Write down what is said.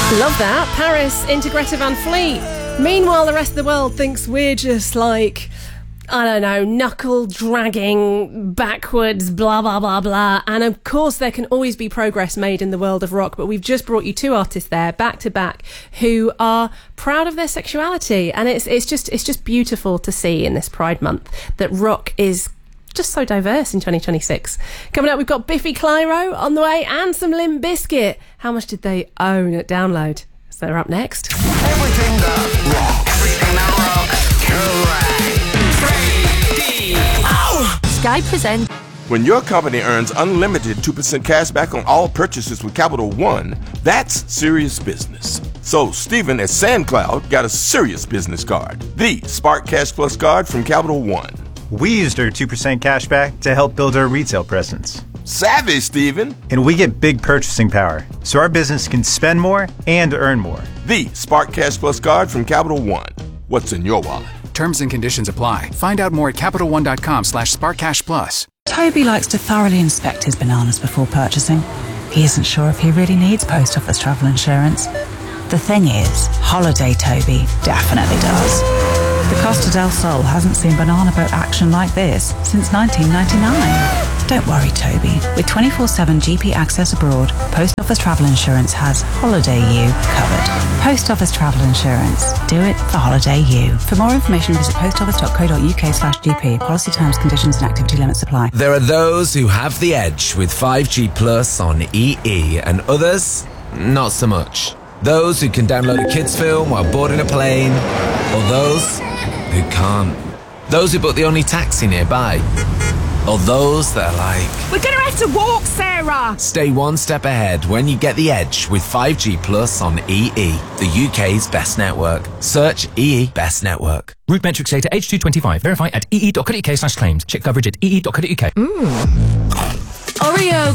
Love that. Paris into Greta Van Fleet. Meanwhile, the rest of the world thinks we're just like, I don't know, knuckle dragging backwards, blah, blah, blah, blah. And of course, there can always be progress made in the world of rock. But we've just brought you two artists there, back to back, who are proud of their sexuality. And it's just beautiful to see in this Pride Month that rock is just so diverse in 2026. Coming up, we've got Biffy Clyro on the way and some Limp Bizkit. How much did they own at Download? So they're up next. Everything that rock. Everything that rock. Sky presents. When your company earns unlimited 2% cash back on all purchases with Capital One, that's serious business. So Stephen at SandCloud got a serious business card, the Spark Cash Plus card from Capital One. We used our 2% cash back to help build our retail presence. Savvy, Stephen. And we get big purchasing power, so our business can spend more and earn more. The Spark Cash Plus card from Capital One. What's in your wallet? Terms and conditions apply. Find out more at CapitalOne.com/SparkCashPlus. Toby likes to thoroughly inspect his bananas before purchasing. He isn't sure if he really needs post office travel insurance. The thing is, Holiday Toby definitely does. The Costa del Sol hasn't seen banana boat action like this since 1999. Don't worry, Toby. With 24/7 GP access abroad, Post Office Travel Insurance has Holiday U covered. Post Office Travel Insurance. Do it for Holiday U. For more information, visit postoffice.co.uk/GP. Policy terms, conditions and activity limits apply. There are those who have the edge with 5G Plus on EE and others, not so much. Those who can download a kids film while boarding a plane, or those who can't. Those who book the only taxi nearby. Or those that are like, We're gonna have to walk, Sarah! Stay one step ahead when you get the edge with 5G Plus on EE, the UK's best network. Search EE Best Network. Route metrics data H225. Verify at ee.co.uk/claims. Check coverage at ee.co.uk. Oreo